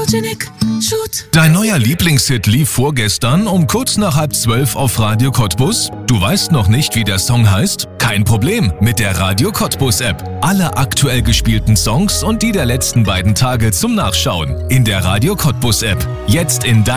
Photogenic, shoot. Dein neuer Lieblingshit lief vorgestern um kurz nach 11:30 auf Radio Cottbus? Du weißt noch nicht, wie der Song heißt? Kein Problem, mit der Radio Cottbus App. Alle aktuell gespielten Songs und die der letzten beiden Tage zum Nachschauen. In der Radio Cottbus App. Jetzt in